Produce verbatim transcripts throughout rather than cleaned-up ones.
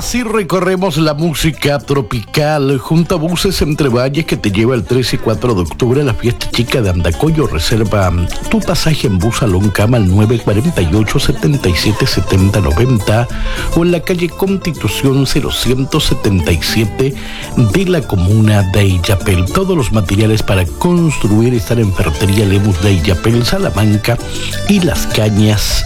Así recorremos la música tropical junto a Buses Entre Valles, que te lleva el tres y cuatro de octubre a la fiesta chica de Andacollo. Reserva tu pasaje en bus Salón Cama al nueve cuatro ocho, setenta y siete, setenta, noventa o en la calle Constitución cero ciento setenta y siete de la comuna de Illapel. Todos los materiales para construir están en Ferretería Lemus de Illapel, Salamanca y Las Cañas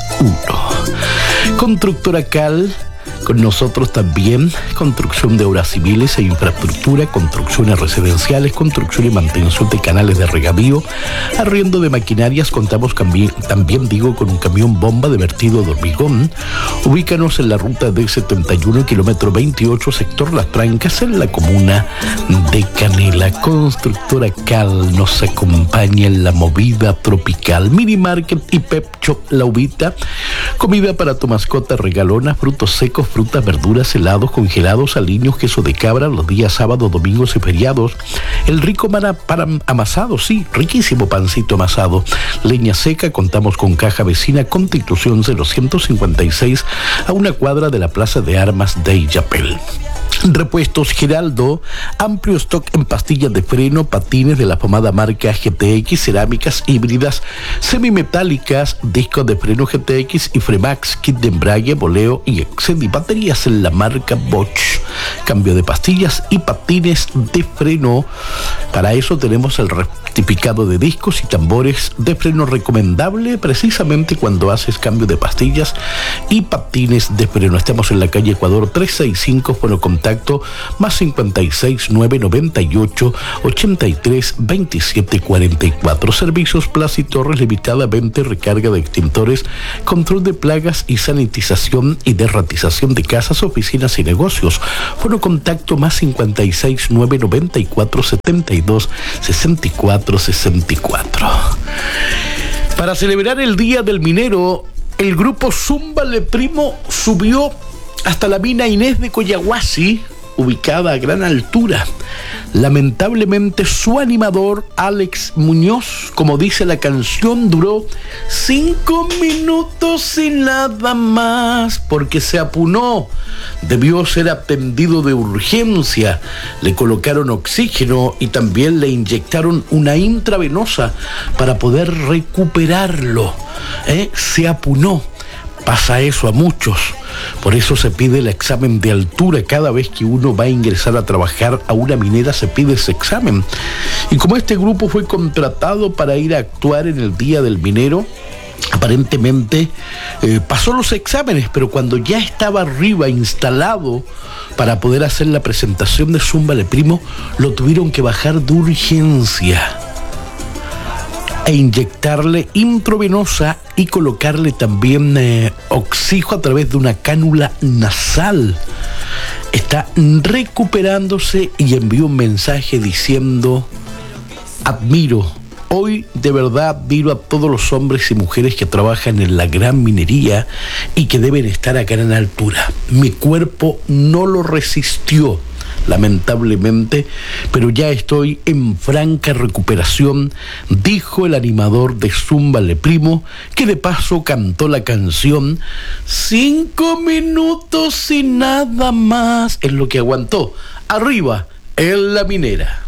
uno. Constructora Cal, con nosotros también, construcción de obras civiles e infraestructura, construcciones residenciales, construcción y mantención de canales de regadío, arriendo de maquinarias. Contamos también, también digo, con un camión bomba de vertido de hormigón. Ubícanos en la ruta D setenta y uno, kilómetro veintiocho, sector Las Trancas, en la comuna de Canela. Constructora Cal nos acompaña en la movida tropical. Mini Market y Pep Shop La Ubita, comida para tu mascota regalona, frutos secos, frutas, verduras, helados, congelados, aliños, queso de cabra los días sábados, domingos y feriados. El rico mana para amasado, sí, riquísimo pancito amasado. Leña seca, contamos con caja vecina Constitución cero ciento cincuenta y seis, a una cuadra de la Plaza de Armas de Illapel. Repuestos Giraldo, amplio stock en pastillas de freno, patines de la pomada marca G T X, cerámicas híbridas, semimetálicas, discos de freno G T X y Fremax, kit de embrague, boleo y Excedi, baterías en la marca Bosch, cambio de pastillas y patines de freno. Para eso tenemos el rectificado de discos y tambores de freno, recomendable precisamente cuando haces cambio de pastillas y patines de freno. Estamos en la calle Ecuador trescientos sesenta y cinco, bueno, contacto más cincuenta y seis, nueve noventa y ocho, ochenta y tres, veintisiete cuarenta y cuatro. Servicios Plaza y Torres Limitada, venta y recarga de extintores, control de plagas y sanitización y derratización de casas, oficinas y negocios. Bueno, contacto más cincuenta y seis, nueve noventa y cuatro, setenta y dos, sesenta y cuatro, sesenta y cuatro. Para celebrar el Día del Minero, el grupo Zúmbale Primo subió hasta la mina Inés de Coyahuasi, ubicada a gran altura. Lamentablemente su animador, Alex Muñoz, como dice la canción, duró cinco minutos y nada más, porque se apunó. Debió ser atendido de urgencia. Le colocaron oxígeno y también le inyectaron una intravenosa para poder recuperarlo. ¿Eh? Se apunó. Pasa eso a muchos. Por eso se pide el examen de altura. Cada vez que uno va a ingresar a trabajar a una minera se pide ese examen. Y como este grupo fue contratado para ir a actuar en el Día del Minero, aparentemente eh, pasó los exámenes, pero cuando ya estaba arriba instalado para poder hacer la presentación de Zúmbale Primo, lo tuvieron que bajar de urgencia e inyectarle intravenosa y colocarle también eh, oxígeno a través de una cánula nasal. Está recuperándose y envió un mensaje diciendo: admiro, hoy de verdad admiro a todos los hombres y mujeres que trabajan en la gran minería y que deben estar a gran altura. Mi cuerpo no lo resistió, lamentablemente, pero ya estoy en franca recuperación, dijo el animador de Zúmbale Primo, que de paso cantó la canción Cinco minutos y nada más, en lo que aguantó arriba en la minera.